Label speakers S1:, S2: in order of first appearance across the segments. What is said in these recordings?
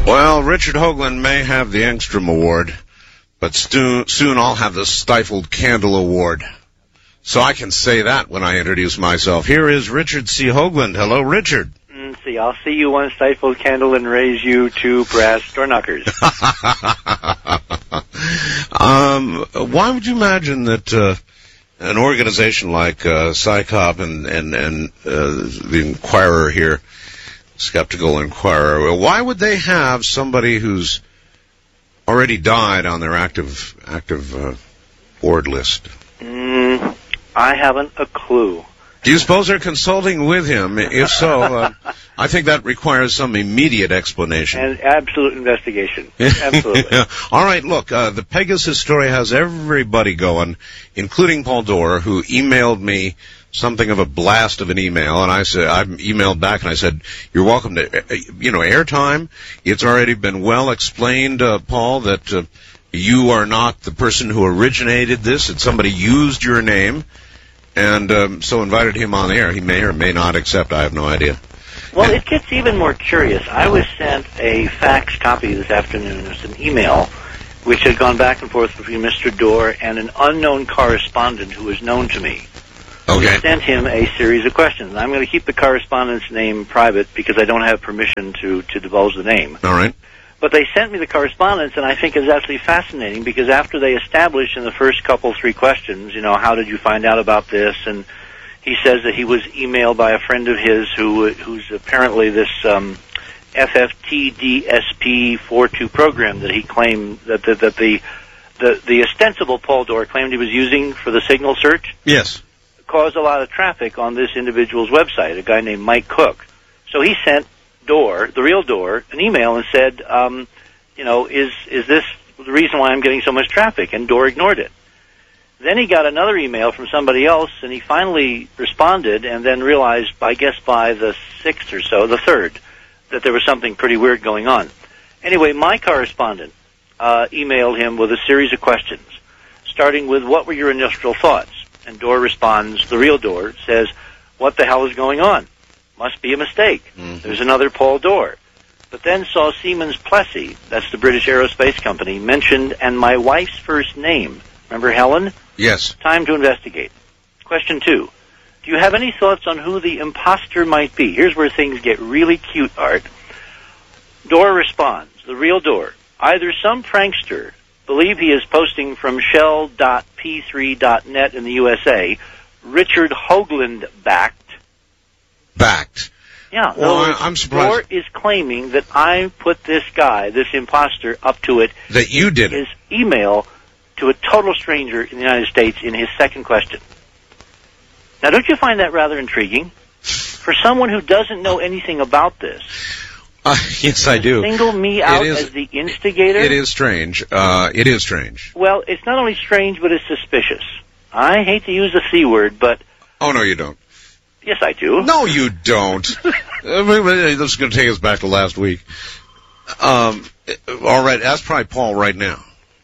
S1: Well, Richard Hoagland may have the Engstrom Award, but soon I'll have the Stifled Candle Award. So I can say that when I introduce myself. Here is Richard C. Hoagland. Hello, Richard.
S2: I'll see you one stifled candle and raise you two brass door knockers.
S1: Why would you imagine that an organization like SciComm and the Inquirer here, Skeptical Inquirer, why would they have somebody who's already died on their active board list?
S2: I haven't a clue.
S1: Do you suppose they're consulting with him? If so, I think that requires some immediate explanation.
S2: And absolute investigation. Absolutely.
S1: All right, look, the Pegasus story has everybody going, including Paul Doerr, who emailed me something of a blast of an email, and I emailed back and I said, you're welcome to, airtime. It's already been well explained, Paul, that you are not the person who originated this, that somebody used your name. And so invited him on the air. He may or may not accept. I have no idea.
S2: Well, it gets even more curious. I was sent a fax copy this afternoon. It was an email which had gone back and forth between Mr. Doerr and an unknown correspondent who was known to me.
S1: Okay.
S2: I sent him a series of questions. I'm going to keep the correspondent's name private because I don't have permission to divulge the name.
S1: All right.
S2: But they sent me the correspondence, and I think it's absolutely fascinating because after they established in the first three questions, how did you find out about this? And he says that he was emailed by a friend of his who's apparently this FFTDSP42 program that he claimed that the ostensible Paul Doerr claimed he was using for the signal search.
S1: Yes.
S2: Caused a lot of traffic on this individual's website, a guy named Mike Cook. So he sent Doerr, the real Doerr, an email and said, is this the reason why I'm getting so much traffic? And Doerr ignored it. Then he got another email from somebody else, and he finally responded and then realized, I guess by the third, that there was something pretty weird going on. Anyway, my correspondent emailed him with a series of questions, starting with, what were your initial thoughts? And Doerr responds, the real Doerr says, what the hell is going on? Must be a mistake. Mm-hmm. There's another Paul Doerr. But then saw Siemens Plessy, that's the British aerospace company, mentioned, and my wife's first name. Remember Helen?
S1: Yes.
S2: Time to investigate. Question 2. Do you have any thoughts on who the imposter might be? Here's where things get really cute, Art. Doerr responds, the real Doerr, either some prankster, believe he is posting from shell.p3.net in the USA, Richard Hoagland backed. Yeah.
S1: Well, I'm surprised.
S2: Doerr is claiming that I put this guy, this imposter, up to it.
S1: That you did
S2: his email to a total stranger in the United States in his second question. Now, don't you find that rather intriguing? For someone who doesn't know anything about this.
S1: Yes, I do.
S2: Single me out as the instigator?
S1: It is strange. It is strange.
S2: Well, it's not only strange, but it's suspicious. I hate to use the C word, but...
S1: Oh, no, you don't.
S2: Yes, I do.
S1: No, you don't. This is going to take us back to last week. All right, ask probably Paul right now.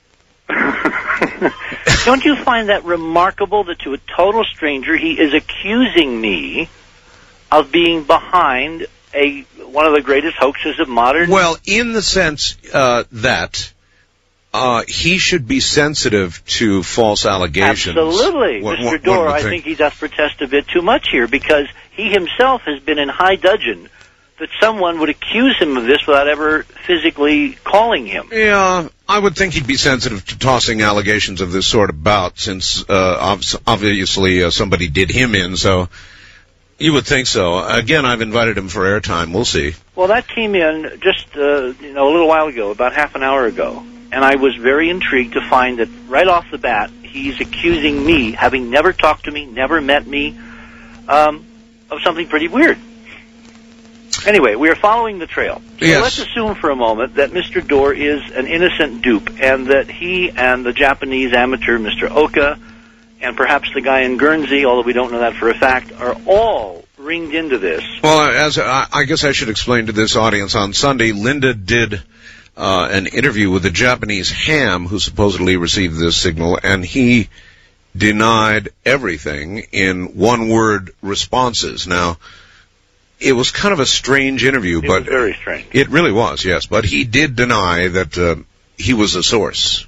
S2: Don't you find that remarkable that to a total stranger he is accusing me of being behind one of the greatest hoaxes of modern...
S1: Well, in the sense that he should be sensitive to false allegations.
S2: Absolutely. Mr. Doerr, I think he does protest a bit too much here because he himself has been in high dudgeon that someone would accuse him of this without ever physically calling him.
S1: Yeah, I would think he'd be sensitive to tossing allegations of this sort about since obviously somebody did him in, so you would think so. Again, I've invited him for airtime. We'll see.
S2: Well, that came in just a little while ago, about half an hour ago. And I was very intrigued to find that right off the bat, he's accusing me, having never talked to me, never met me, of something pretty weird. Anyway, we are following the trail. So
S1: yes.
S2: Let's assume for a moment that Mr. Doerr is an innocent dupe and that he and the Japanese amateur, Mr. Oka, and perhaps the guy in Guernsey, although we don't know that for a fact, are all ringed into this.
S1: Well, as I guess I should explain to this audience, on Sunday, Linda did... an interview with the Japanese ham who supposedly received this signal, and he denied everything in one-word responses. Now, it was kind of a strange interview.
S2: It was very strange.
S1: It really was, yes. But he did deny that he was a source.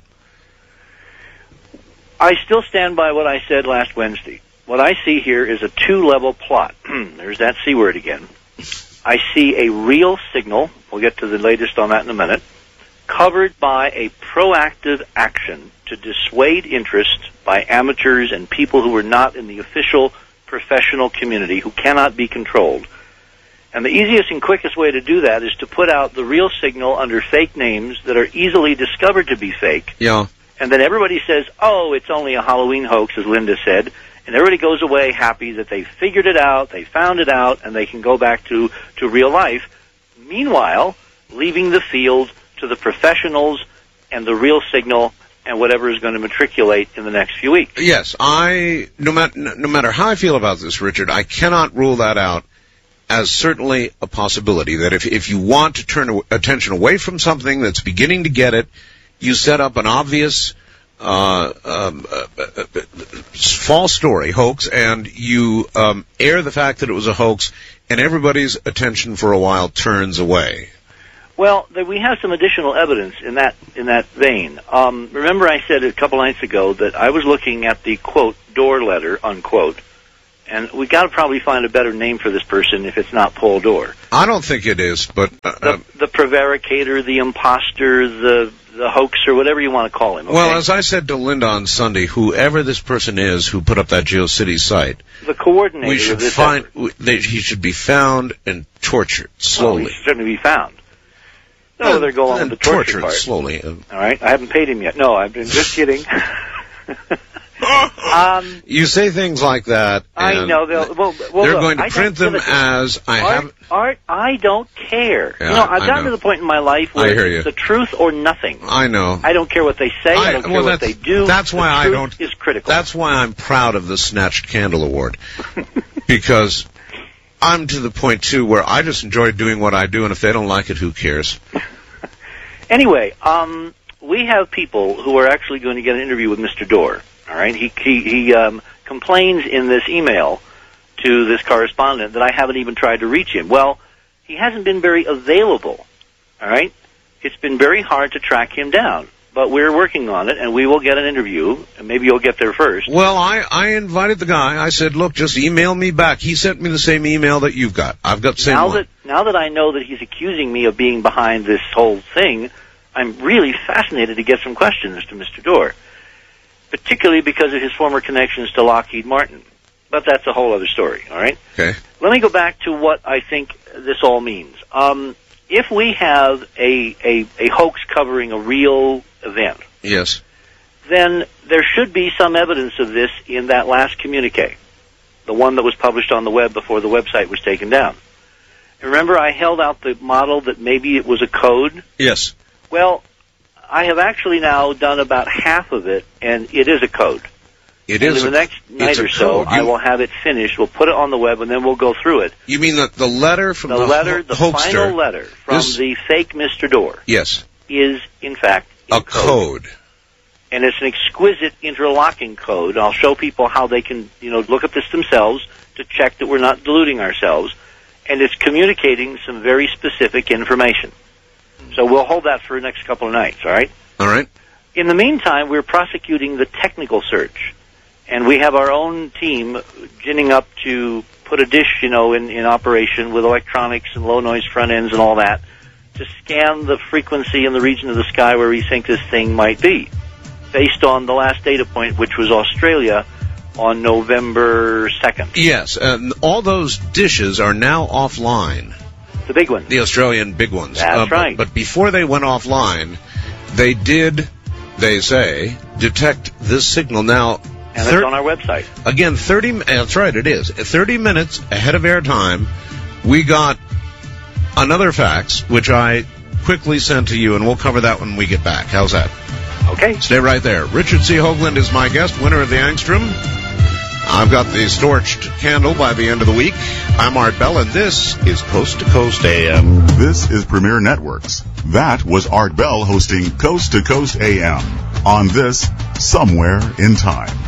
S2: I still stand by what I said last Wednesday. What I see here is a two-level plot. There's that C word again. I see a real signal, we'll get to the latest on that in a minute, covered by a proactive action to dissuade interest by amateurs and people who are not in the official professional community, who cannot be controlled. And the easiest and quickest way to do that is to put out the real signal under fake names that are easily discovered to be fake.
S1: Yeah.
S2: And then everybody says, oh, it's only a Halloween hoax, as Linda said. And everybody goes away happy that they figured it out, they found it out, and they can go back to real life. Meanwhile, leaving the field to the professionals and the real signal and whatever is going to matriculate in the next few weeks.
S1: Yes, no matter how I feel about this, Richard, I cannot rule that out as certainly a possibility, that if you want to turn attention away from something that's beginning to get it, you set up an obvious false story, hoax, and you air the fact that it was a hoax, and everybody's attention for a while turns away.
S2: Well, we have some additional evidence in that vein. Remember I said a couple nights ago that I was looking at the, quote, door letter, unquote, and we got to probably find a better name for this person if it's not Paul Dorr.
S1: I don't think it is, but
S2: the prevaricator, the imposter, the hoaxer, whatever you want to call him. Okay?
S1: Well, as I said to Linda on Sunday, whoever this person is who put up that GeoCities site,
S2: the coordinator,
S1: we should he should be found and tortured slowly.
S2: Well, he should certainly be found. No, they're going on with the torture part.
S1: Slowly.
S2: All right, I haven't paid him yet. No, I've been just kidding.
S1: You say things like that.
S2: I know.
S1: They're
S2: look,
S1: going to print them as
S2: Art, I don't care.
S1: Yeah,
S2: I've gotten to the point in my life where it's the truth or nothing.
S1: I know.
S2: I don't care what they say. I don't care what they do.
S1: That's why
S2: the truth is critical.
S1: That's why I'm proud of the Snatched Candle Award, because I'm to the point too where I just enjoy doing what I do, and if they don't like it, who cares?
S2: Anyway, we have people who are actually going to get an interview with Mr. Dorr. All right, he complains in this email to this correspondent that I haven't even tried to reach him. Well, he hasn't been very available. All right, it's been very hard to track him down, but we're working on it, and we will get an interview, and maybe you'll get there first.
S1: Well, I invited the guy. I said, look, just email me back. He sent me the same email that you've got. I've got the same one.
S2: Now that I know that he's accusing me of being behind this whole thing, I'm really fascinated to get some questions to Mr. Dorr, particularly because of his former connections to Lockheed Martin. But that's a whole other story, all right?
S1: Okay.
S2: Let me go back to what I think this all means. If we have a hoax covering a real event,
S1: yes,
S2: then there should be some evidence of this in that last communique, the one that was published on the web before the website was taken down. Remember, I held out the model that maybe it was a code?
S1: Yes.
S2: Well, I have actually now done about half of it, and it is a code.
S1: It is.
S2: In the next night or so, I will have it finished. We'll put it on the web, and then we'll go through it.
S1: You mean that the letter from the
S2: hoaxster, final letter from the fake Mr. Dorr,
S1: yes,
S2: is in fact
S1: a code.
S2: And it's an exquisite interlocking code. I'll show people how they can, look at this themselves to check that we're not deluding ourselves. And it's communicating some very specific information. So we'll hold that for the next couple of nights, all right?
S1: All right.
S2: In the meantime, we're prosecuting the technical search. And we have our own team ginning up to put a dish, in operation with electronics and low-noise front ends and all that to scan the frequency in the region of the sky where we think this thing might be, based on the last data point, which was Australia on November 2nd.
S1: Yes, and all those dishes are now offline.
S2: The big ones.
S1: The Australian big ones.
S2: That's right.
S1: But before they went offline, they did, they say, detect this signal. Now,
S2: and it's on our website.
S1: Again, that's right, it is. 30 minutes ahead of airtime, we got another fax, which I quickly sent to you, and we'll cover that when we get back. How's that?
S2: Okay.
S1: Stay right there. Richard C. Hoagland is my guest, winner of the Angstrom. I've got the Storched Candle by the end of the week. I'm Art Bell, and this is Coast to Coast AM.
S3: This is Premier Networks. That was Art Bell hosting Coast to Coast AM on this Somewhere in Time.